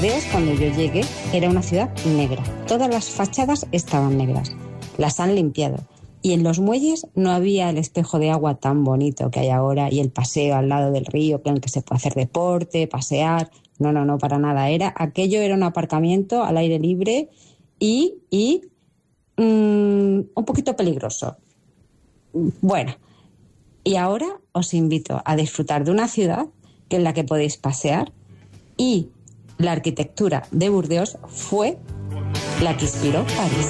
Burdeos, cuando yo llegué, era una ciudad negra. Todas las fachadas estaban negras. Las han limpiado. Y en los muelles no había el espejo de agua tan bonito que hay ahora y el paseo al lado del río en el que se puede hacer deporte, pasear. No, para nada. Aquello era un aparcamiento al aire libre y un poquito peligroso. Bueno, y ahora os invito a disfrutar de una ciudad en la que podéis pasear, y la arquitectura de Burdeos fue la que inspiró París.